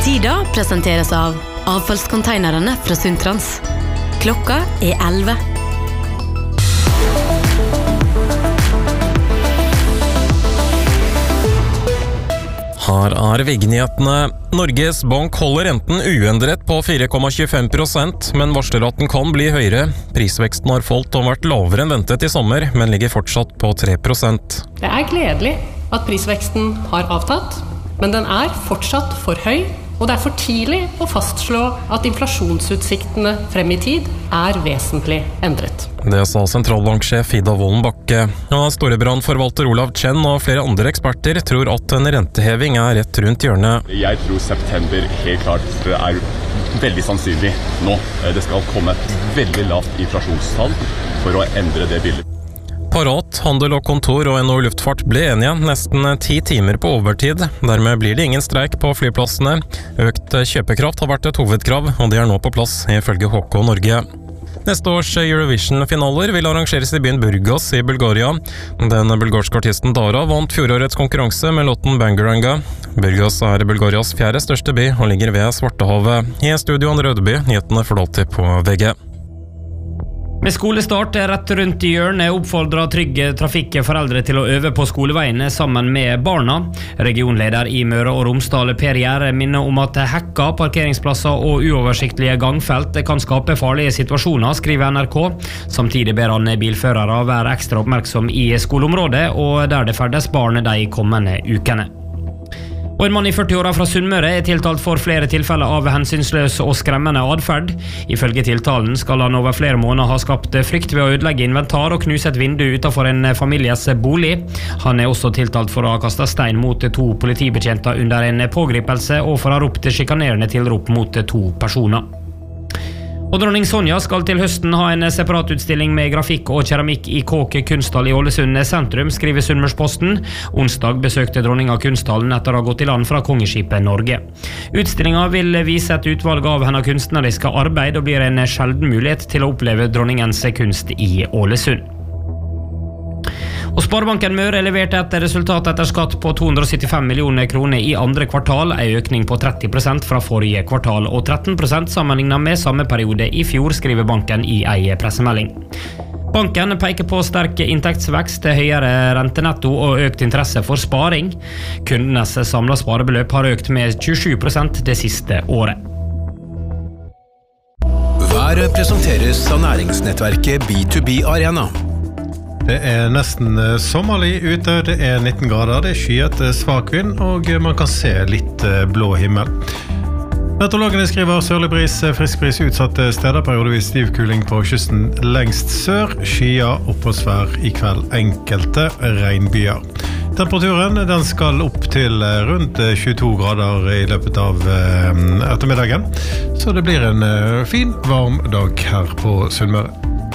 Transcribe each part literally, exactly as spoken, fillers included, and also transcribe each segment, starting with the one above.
Tida presenteres av avfallskonteinerne fra Sundtrans. Klokka er elleve. Her er VG-nyhetene. Norges Bank holder renten uendret på fire komma tjuefem prosent, men varsler at den kan bli høyere. Prisveksten har falt og vært lavere enn ventet i sommer, men ligger fortsatt på tre prosent. Det er gledelig at prisveksten har avtatt, men den er fortsatt for høy, og det er for tidlig å fastslå at inflasjonsutsiktene frem i tid er vesentlig endret. Det sa sentralbanksjef Ida Wolden Bakke. Ja, Storebrand-forvalter Olav Chen og flere andre eksperter tror at en renteheving er rett rundt hjørnet. Jeg tror september helt klart er veldig sannsynlig nå. Det skal komme et veldig lavt inflasjonstall for å endre det bildet. Parat, Handel og Kontor og N H O Luftfart ble enige nesten ti timer på overtid. Dermed blir det ingen streik på flyplassene. Økt kjøpekraft har vært et hovedkrav, og det er nå på plass, ifølge H K Norge. Neste års Eurovision-finaler vil arrangeres i byen Burgos i Bulgaria. Den bulgarske artisten Dara vant fjorårets konkurranse med låten Bangaranga. Burgos er Bulgarias fjerde største by og ligger ved Svartehavet. I studio Andre Rødeby, nyhetene får alltid på V G. Med skolestart rett rundt i hjørnet oppfordrer Trygge Trafikk foreldre til å øve på skoleveiene sammen med barna. Regionleder i Møre og Romsdal Per Gjære minner om at hekka, parkeringsplasser og uoversiktlige gangfelt kan skape farlige situasjoner, skriver N R K. Samtidig ber han bilførere være ekstra oppmerksom i skoleområdet og der det ferdes barn de kommende ukene. Og en mann i førti-åra fra Sunnmøre er tiltalt for flere tilfeller av hensynsløs og skremmende adferd. Ifølge tiltalen skal han over flere måneder ha skapt frykt ved å ødelegge inventar og knuse et vindu utenfor en families bolig. Han er også tiltalt for å ha kastet stein mot to politibetjenter under en pågripelse og for å ha ropt sjikanerende tilrop mot to personer. Og dronning Sonja skal til høsten ha en separatutstilling med grafikk og keramikk i Kåke kunsthall i Ålesund sentrum, skriver Sunnmørsposten. Onsdag besøkte dronninga kunsthallen etter å ha gått i land fra kongeskipet Norge. Utstillinga vil vise et utvalg av hennes kunstneriske arbeid og blir en sjelden mulighet til å oppleve dronningens kunst i Ålesund. Og Sparebanken Møre leverte et resultat etter skatt på to hundre og syttifem millioner kroner i andre kvartal, en økning på tretti prosent fra forrige kvartal og tretten prosent sammenlignet med samme periode i fjor, skriver banken i en pressemelding. Banken peker på sterk inntektsvekst, høyere rentenetto og økt interesse for sparing. Kundenes samlede sparebeløp har økt med tjuesju prosent det siste året. Været presenteres av næringsnettverket B to B Arena. Det er nesten sommerlig ute, det er nitten grader, det er skyet svak vind, og man kan se litt blå himmel. Meteorologene skriver sørlig bris, frisk bris utsatte steder, periodevis stiv kuling på kysten lengst sør, skyer oppholdsvær i kveld, enkelte regnbyer. Temperaturen den skal opp til rundt tjueto grader i løpet av ettermiddagen, så det blir en fin, varm dag her på Sunnmøre.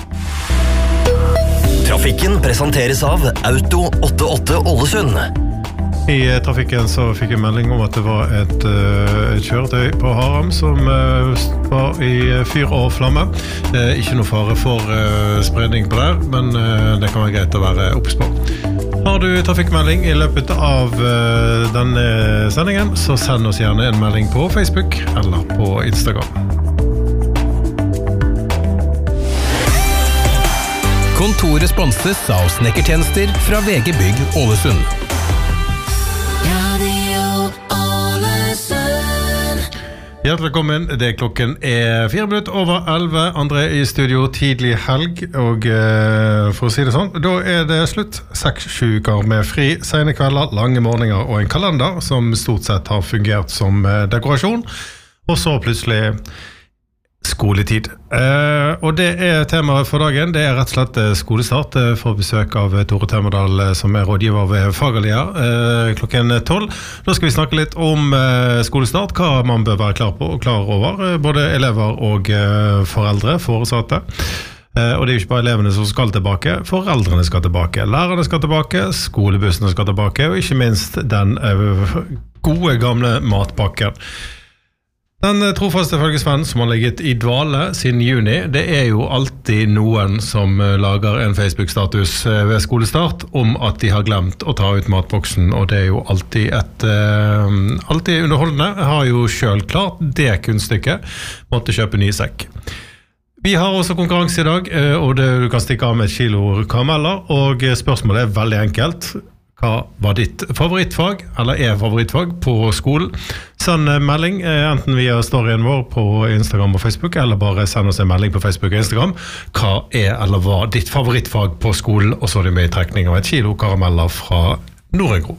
Trafikken presenteres av Auto åttiåtte Ålesund. I trafikken så fikk jeg melding om at det var et, et kjøretøy på Haram som var i fyr og flamme. Det er ikke noe fare for spredning på det, men det kan være greit å være obs på. Har du trafikkmelding i løpet av denne sendingen, så send oss gjerne en melding på Facebook eller på Instagram. Kontoret sponses av snekkertjenester fra V G Bygg Ålesund. Radio Ålesund. Hjertelig velkommen, det er klokken er fire minutter over elleve, André i studio, tidlig helg, og for å si det sånn, da er det slutt, seks sju uker med fri, sene kvelder, lange morgener og en kalender som stort sett har fungert som dekorasjon, og så plutselig skoletid. Eh, og det er temaet for dagen, det er rett og slett skolestart. Jeg får besøk av Tore Temmerdal, som er rådgiver ved Fagalia, eh, klokken tolv. Da skal vi snakke litt om eh, skolestart, hva man bør være klar, på, klar over, eh, både elever og eh, foreldre, foresatte. Eh, og det er jo ikke bare elevene som skal tilbake, foreldrene skal tilbake, lærerne skal tilbake, skolebussene skal tilbake, og ikke minst den eh, gode gamle matpakken. Den trofaste følgesvennen som har ligget i dvale siden juni, det er jo alltid noen som lager en Facebook-status ved skolestart om at de har glemt å ta ut matboksen, og det er jo alltid et uh, alltid underholdende. Jeg har jo selv klart det kunststykket, måtte kjøpe ny sekk. Vi har også konkurranse i dag, og det, du kan stikke av med et kilo karameller, og spørsmålet er veldig enkelt. Hva var ditt favorittfag, eller er favorittfag på skolen? Send melding, enten via storyen vår på Instagram og Facebook, eller bare send oss en melding på Facebook og Instagram. Hva er eller var ditt favorittfag på skolen? Og så er det med i trekning av et kilo karameller fra Norengro.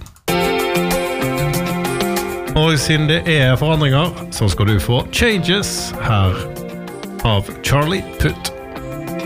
Og siden det er forandringer, så skal du få Changes her av Charlie Puth.